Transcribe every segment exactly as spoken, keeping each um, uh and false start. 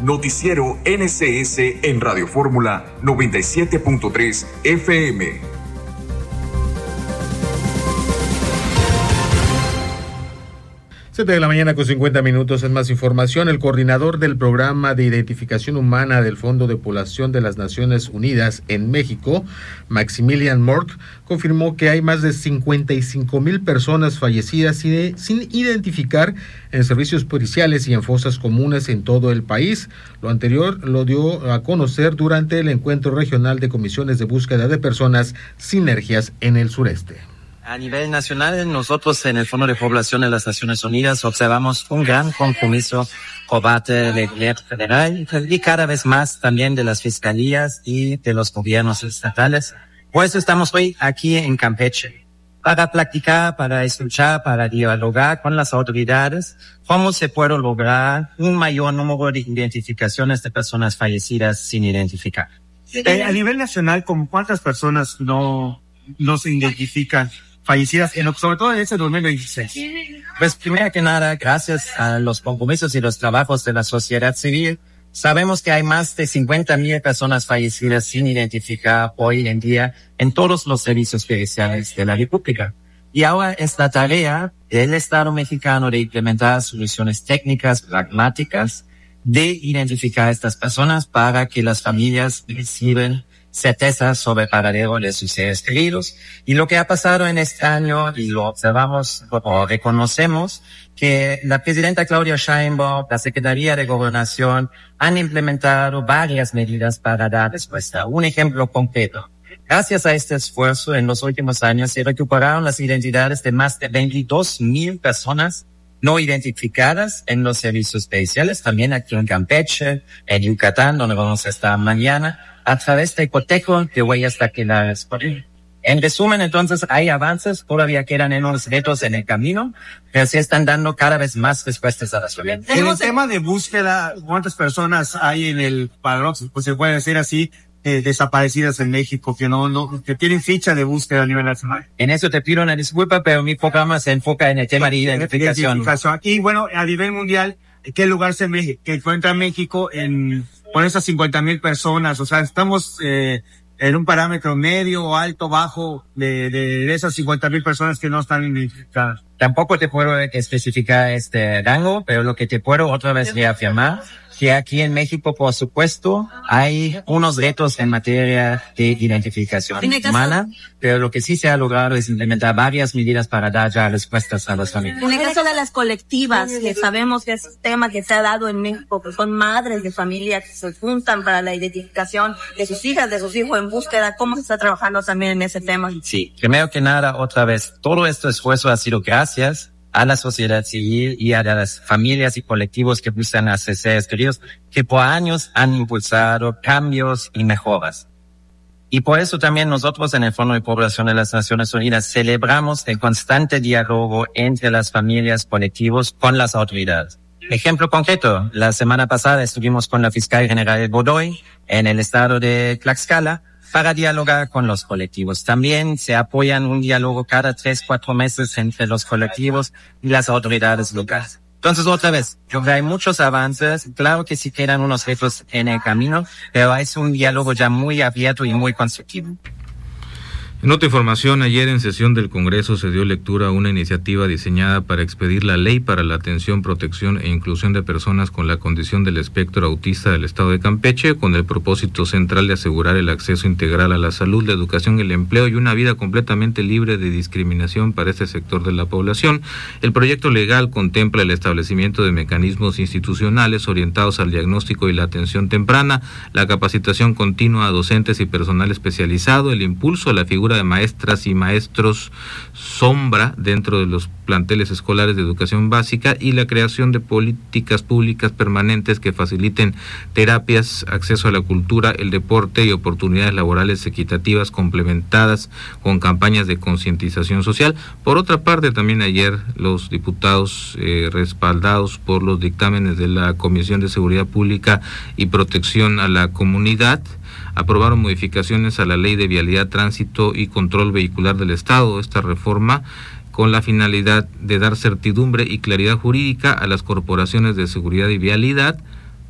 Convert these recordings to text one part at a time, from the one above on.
Noticiero N C S en Radio Fórmula noventa y siete punto tres F M. siete de la mañana con cincuenta minutos. En más información, el coordinador del Programa de Identificación Humana del Fondo de Población de las Naciones Unidas en México, Maximilian Mork, confirmó que hay más de cincuenta y cinco mil personas fallecidas sin, sin identificar en servicios policiales y en fosas comunes en todo el país. Lo anterior lo dio a conocer durante el encuentro regional de comisiones de búsqueda de personas Sinergias en el sureste. A nivel nacional, nosotros en el Fondo de Población de las Naciones Unidas observamos un gran compromiso por parte del gobierno federal y cada vez más también de las fiscalías y de los gobiernos estatales. Por eso estamos hoy aquí en Campeche, para platicar, para escuchar, para dialogar con las autoridades cómo se puede lograr un mayor número de identificaciones de personas fallecidas sin identificar. Eh, a nivel nacional, ¿con cuántas personas no, no se identifican fallecidas, en, sobre todo en ese dos mil veintiséis? Pues primero que nada, gracias a los compromisos y los trabajos de la sociedad civil, sabemos que hay más de cincuenta mil personas fallecidas sin identificar hoy en día en todos los servicios periciales de la República. Y ahora es la tarea del Estado mexicano de implementar soluciones técnicas, pragmáticas, de identificar a estas personas para que las familias reciban certeza sobre el paradero de sus seres queridos. Y lo que ha pasado en este año, y lo observamos o reconocemos, que la presidenta Claudia Sheinbaum, la Secretaría de Gobernación, han implementado varias medidas para dar respuesta. Un ejemplo concreto. Gracias a este esfuerzo, en los últimos años se recuperaron las identidades de más de veintidós mil personas no identificadas en los servicios periciales, también aquí en Campeche, en Yucatán, donde vamos a estar mañana, a través de cotejo de huellas dactilares. En resumen, entonces, hay avances, todavía quedan unos retos en el camino, pero se están dando cada vez más respuestas a las familias. En el tema de búsqueda, ¿cuántas personas hay en el padrón, pues se puede decir así, eh, desaparecidas en México, que no, no, que tienen ficha de búsqueda a nivel nacional? En eso te pido una disculpa, pero mi programa se enfoca en el tema de identificación. identificación. Y bueno, a nivel mundial, ¿qué lugar se me, que encuentra México en, con esas cincuenta mil personas? O sea, estamos, eh, en un parámetro medio o alto, bajo de, de, de esas cincuenta mil personas que no están identificadas. Tampoco te puedo especificar este rango, pero lo que te puedo otra vez reafirmar, que aquí en México, por supuesto, hay unos retos en materia de identificación humana, pero lo que sí se ha logrado es implementar varias medidas para dar ya respuestas a las familias. En el caso de las colectivas, que sabemos que es un tema que se ha dado en México, que son madres de familia que se juntan para la identificación de sus hijas, de sus hijos en búsqueda, ¿cómo se está trabajando también en ese tema? Sí, primero que nada, otra vez, todo este esfuerzo ha sido gracias a la sociedad civil y a las familias y colectivos que buscan a sus seres queridos, que por años han impulsado cambios y mejoras. Y por eso también nosotros en el Fondo de Población de las Naciones Unidas celebramos el constante diálogo entre las familias, colectivos, con las autoridades. Ejemplo concreto, la semana pasada estuvimos con la fiscal general Godoy en el estado de Tlaxcala para dialogar con los colectivos. También se apoyan un diálogo cada tres, cuatro meses entre los colectivos y las autoridades locales. Entonces, otra vez, yo creo que hay muchos avances. Claro que sí quedan unos retos en el camino, pero es un diálogo ya muy abierto y muy constructivo. En otra información, ayer en sesión del Congreso se dio lectura a una iniciativa diseñada para expedir la Ley para la Atención, Protección e Inclusión de Personas con la Condición del Espectro Autista del Estado de Campeche, con el propósito central de asegurar el acceso integral a la salud, la educación, el empleo y una vida completamente libre de discriminación para este sector de la población. El proyecto legal contempla el establecimiento de mecanismos institucionales orientados al diagnóstico y la atención temprana, la capacitación continua a docentes y personal especializado, el impulso a la figura de maestras y maestros sombra dentro de los planteles escolares de educación básica y la creación de políticas públicas permanentes que faciliten terapias, acceso a la cultura, el deporte y oportunidades laborales equitativas complementadas con campañas de concientización social. Por otra parte, también ayer los diputados eh, respaldados por los dictámenes de la Comisión de Seguridad Pública y Protección a la Comunidad aprobaron modificaciones a la Ley de Vialidad, Tránsito y Control Vehicular del Estado. Esta reforma con la finalidad de dar certidumbre y claridad jurídica a las corporaciones de seguridad y vialidad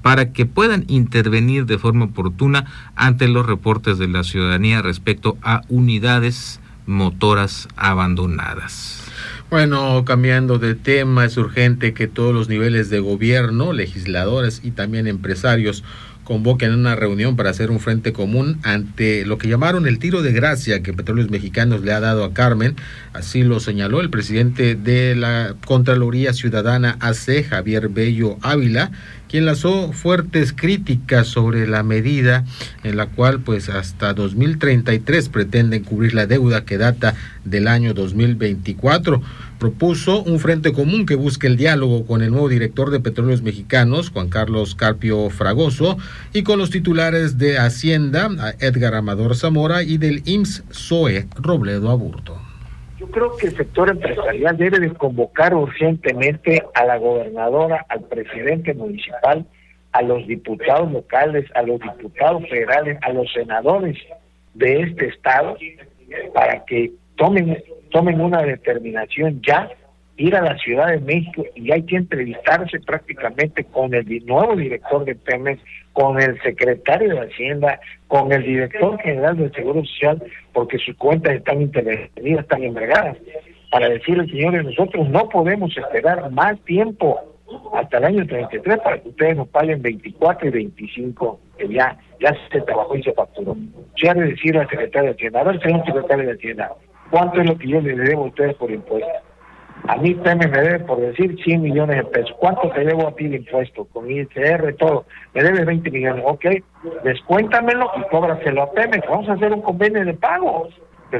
para que puedan intervenir de forma oportuna ante los reportes de la ciudadanía respecto a unidades motoras abandonadas. Bueno, cambiando de tema, es urgente que todos los niveles de gobierno, legisladores y también empresarios convoquen una reunión para hacer un frente común ante lo que llamaron el tiro de gracia que Petróleos Mexicanos le ha dado a Carmen. Así lo señaló el presidente de la Contraloría Ciudadana A C, Javier Bello Ávila, quien lanzó fuertes críticas sobre la medida en la cual pues hasta dos mil treinta y tres pretenden cubrir la deuda que data del año dos mil veinticuatro. Propuso un frente común que busque el diálogo con el nuevo director de Petróleos Mexicanos, Juan Carlos Carpio Fragoso, y con los titulares de Hacienda, Edgar Amador Zamora, y del I M S S O E, Robledo Aburto. Yo creo que el sector empresarial debe de convocar urgentemente a la gobernadora, al presidente municipal, a los diputados locales, a los diputados federales, a los senadores de este estado, para que tomen tomen una determinación ya, ir a la Ciudad de México, y hay que entrevistarse prácticamente con el nuevo director de Pemex, con el secretario de Hacienda, con el director general del Seguro Social, porque sus cuentas están intervenidas, están embargadas, para decirle, señores, nosotros no podemos esperar más tiempo hasta el año treinta y tres para que ustedes nos paguen veinticuatro y veinticinco, que ya, ya se trabajó y se facturó. Se ha de decir al secretario de Hacienda, a ver, señor secretario de Hacienda, ¿cuánto es lo que yo les debo a ustedes por impuestos? A mí Pemex me debe, por decir, cien millones de pesos. ¿Cuánto te debo a ti de impuesto? Con I S R, todo. Me debes veinte millones. Ok, descuéntamelo y cóbraselo a Pemex. Vamos a hacer un convenio de pagos.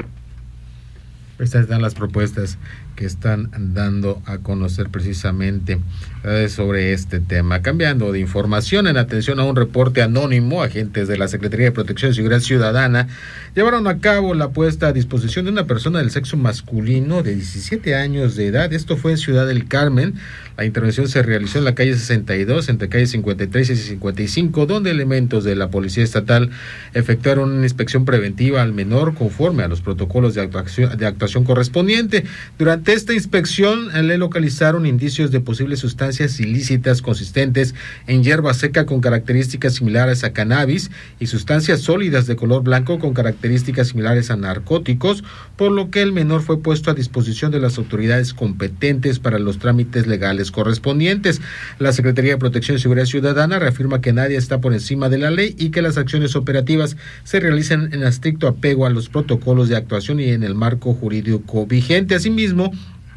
Estas están las propuestas que están dando a conocer precisamente eh, sobre este tema. Cambiando de información, en atención a un reporte anónimo, agentes de la Secretaría de Protección y Seguridad Ciudadana llevaron a cabo la puesta a disposición de una persona del sexo masculino de diecisiete años de edad. Esto fue en Ciudad del Carmen. La intervención se realizó en la calle sesenta y dos, entre calles cincuenta y tres y cincuenta y cinco, donde elementos de la Policía Estatal efectuaron una inspección preventiva al menor conforme a los protocolos de actuación, de actuación correspondiente. Durante esta inspección le localizaron indicios de posibles sustancias ilícitas consistentes en hierba seca con características similares a cannabis y sustancias sólidas de color blanco con características similares a narcóticos, por lo que el menor fue puesto a disposición de las autoridades competentes para los trámites legales correspondientes. La Secretaría de Protección y Seguridad Ciudadana reafirma que nadie está por encima de la ley y que las acciones operativas se realizan en estricto apego a los protocolos de actuación y en el marco jurídico vigente. Asimismo,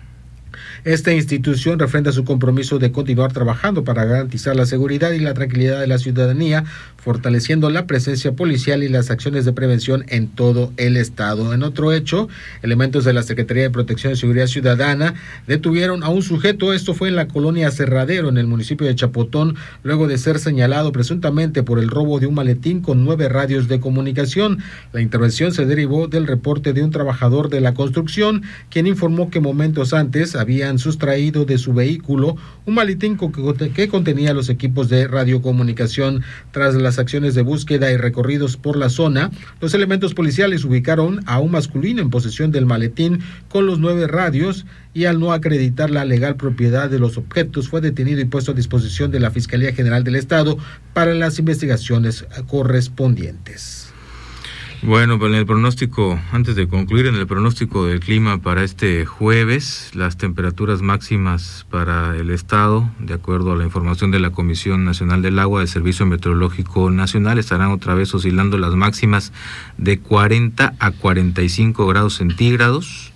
esta institución refrenda su compromiso de continuar trabajando para garantizar la seguridad y la tranquilidad de la ciudadanía, fortaleciendo la presencia policial y las acciones de prevención en todo el estado. En otro hecho, elementos de la Secretaría de Protección y Seguridad Ciudadana detuvieron a un sujeto. Esto fue en la colonia Cerradero, en el municipio de Chapotón, luego de ser señalado presuntamente por el robo de un maletín con nueve radios de comunicación. La intervención se derivó del reporte de un trabajador de la construcción, quien informó que momentos antes habían sustraído de su vehículo un maletín que contenía los equipos de radiocomunicación. Tras las acciones de búsqueda y recorridos por la zona, los elementos policiales ubicaron a un masculino en posesión del maletín con los nueve radios, y al no acreditar la legal propiedad de los objetos fue detenido y puesto a disposición de la Fiscalía General del Estado para las investigaciones correspondientes. Bueno, pues en el pronóstico, antes de concluir, en el pronóstico del clima para este jueves, las temperaturas máximas para el estado, de acuerdo a la información de la Comisión Nacional del Agua del Servicio Meteorológico Nacional, estarán otra vez oscilando las máximas de cuarenta a cuarenta y cinco grados centígrados.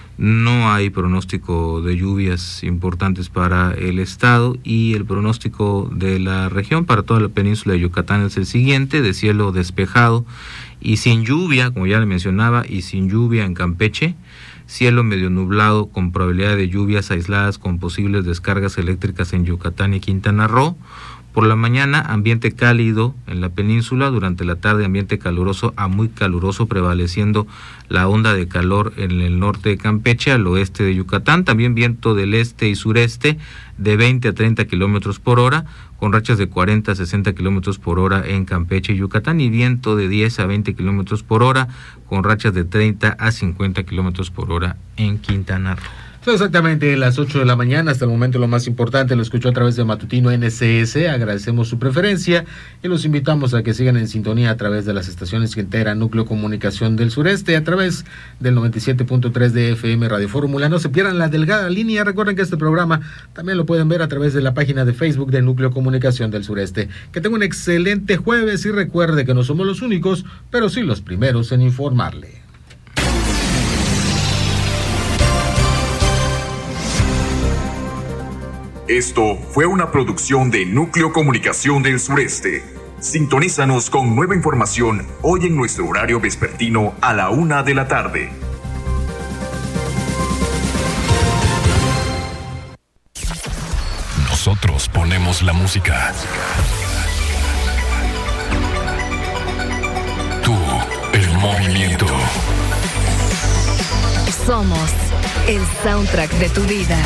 No hay pronóstico de lluvias importantes para el estado, y el pronóstico de la región para toda la península de Yucatán es el siguiente: de cielo despejado y sin lluvia, como ya le mencionaba, y sin lluvia en Campeche, cielo medio nublado con probabilidad de lluvias aisladas con posibles descargas eléctricas en Yucatán y Quintana Roo. Por la mañana, ambiente cálido en la península, durante la tarde ambiente caluroso a muy caluroso, prevaleciendo la onda de calor en el norte de Campeche, al oeste de Yucatán, también viento del este y sureste de veinte a treinta kilómetros por hora, con rachas de cuarenta a sesenta kilómetros por hora en Campeche y Yucatán, y viento de diez a veinte kilómetros por hora, con rachas de treinta a cincuenta kilómetros por hora en Quintana Roo. Son exactamente las ocho de la mañana. Hasta el momento lo más importante lo escuchó a través de Matutino N C S. Agradecemos su preferencia y los invitamos a que sigan en sintonía a través de las estaciones que integran Núcleo Comunicación del Sureste, a través del noventa y siete punto tres de F M Radio Fórmula. No se pierdan la delgada línea. Recuerden que este programa también lo pueden ver a través de la página de Facebook de Núcleo Comunicación del Sureste. Que tenga un excelente jueves y recuerde que no somos los únicos, pero sí los primeros en informarle. Esto fue una producción de Núcleo Comunicación del Sureste. Sintonízanos con nueva información hoy en nuestro horario vespertino a la una de la tarde. Nosotros ponemos la música. Tú, el movimiento. Somos el soundtrack de tu vida.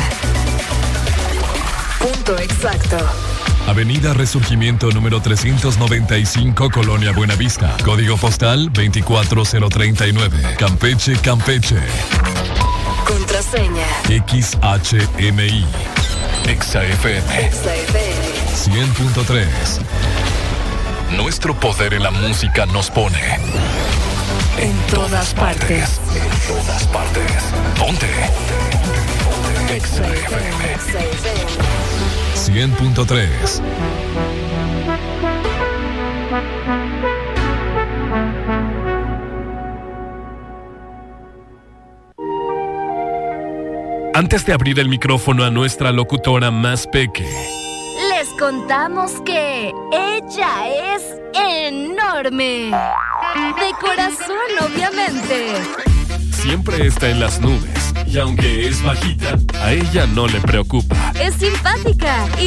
Punto exacto. Avenida Resurgimiento número trescientos noventa y cinco, Colonia Buenavista. Código postal veinticuatro cero treinta y nueve. Campeche, Campeche. Contraseña X H M I. Exa F M. Exa F M. cien punto tres. Nuestro poder en la música nos pone en todas partes. En todas partes. Ponte. Exa F M. Exa F M. cien punto tres. Antes de abrir el micrófono a nuestra locutora más peque, les contamos que ella es enorme. De corazón, obviamente. Siempre está en las nubes y aunque es bajita, a ella no le preocupa. Es simpática y